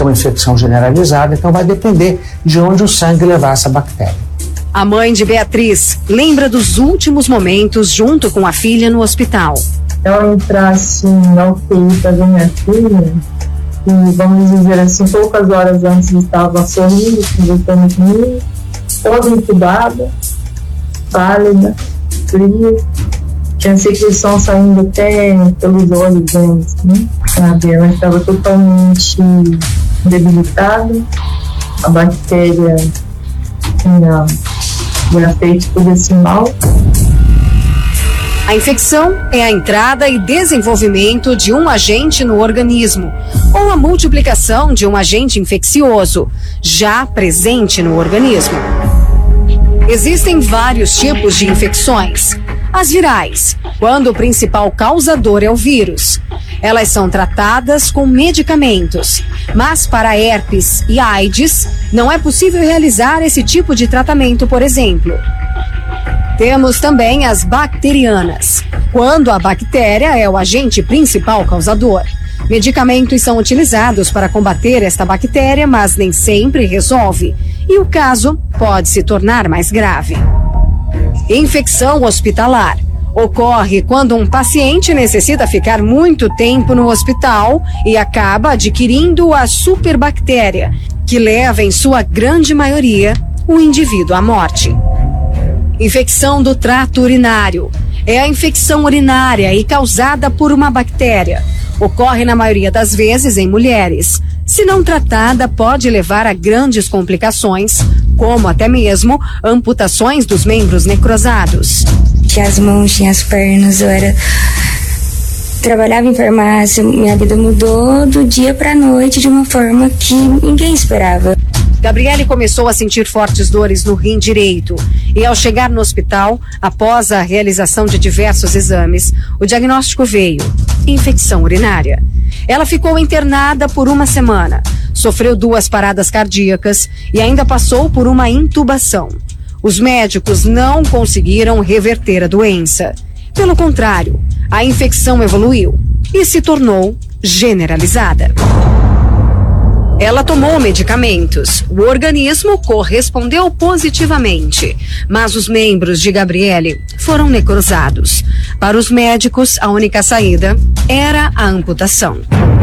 ter uma infecção generalizada, então vai depender de onde o sangue levar essa bactéria. A mãe de Beatriz lembra dos últimos momentos junto com a filha no hospital. Ela entrasse na UTI para ver minha filha, e vamos dizer assim, poucas horas antes estava sorrindo, conversando comigo, toda entubada, pálida, fria, tinha secreção saindo até pelos olhos dela, né? Sabe? Ela estava totalmente debilitada, a bactéria tinha feito todo esse mal. A infecção é a entrada e desenvolvimento de um agente no organismo, ou a multiplicação de um agente infeccioso, já presente no organismo. Existem vários tipos de infecções. As virais, quando o principal causador é o vírus. Elas são tratadas com medicamentos, mas para herpes e AIDS não é possível realizar esse tipo de tratamento, por exemplo. Temos também as bacterianas, quando a bactéria é o agente principal causador. Medicamentos são utilizados para combater esta bactéria, mas nem sempre resolve, e o caso pode se tornar mais grave. Infecção hospitalar. Ocorre quando um paciente necessita ficar muito tempo no hospital e acaba adquirindo a superbactéria, que leva, em sua grande maioria, o indivíduo à morte. Infecção do trato urinário. É a infecção urinária e causada por uma bactéria. Ocorre na maioria das vezes em mulheres. Se não tratada, pode levar a grandes complicações, como até mesmo amputações dos membros necrosados. Tinha as mãos, tinha as pernas, trabalhava em farmácia, minha vida mudou do dia para a noite de uma forma que ninguém esperava. Gabriele começou a sentir fortes dores no rim direito e, ao chegar no hospital, após a realização de diversos exames, o diagnóstico veio: infecção urinária. Ela ficou internada por uma semana, sofreu 2 paradas cardíacas e ainda passou por uma intubação. Os médicos não conseguiram reverter a doença. Pelo contrário, a infecção evoluiu e se tornou generalizada. Ela tomou medicamentos. O organismo correspondeu positivamente, mas os membros de Gabriele foram necrosados. Para os médicos, a única saída era a amputação.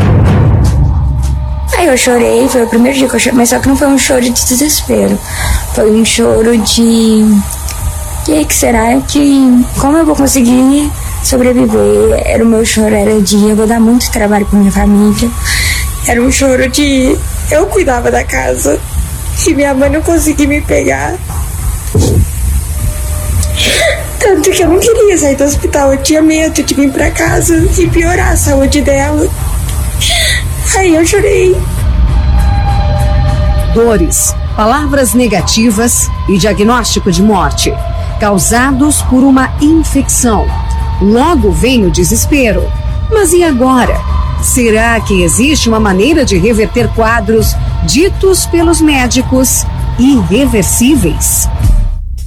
Aí eu chorei, foi o primeiro dia que eu chorei, mas só que não foi um choro de desespero. Foi um choro de... E que será que... Como eu vou conseguir sobreviver? Era o meu choro, era de... Eu vou dar muito trabalho pra minha família. Era um choro de... Eu cuidava da casa e minha mãe não conseguia me pegar. Tanto que eu não queria sair do hospital. Eu tinha medo de vir pra casa e piorar a saúde dela. Aí eu chorei. Dores, palavras negativas e diagnóstico de morte, causados por uma infecção. Logo vem o desespero. Mas e agora? Será que existe uma maneira de reverter quadros ditos pelos médicos irreversíveis?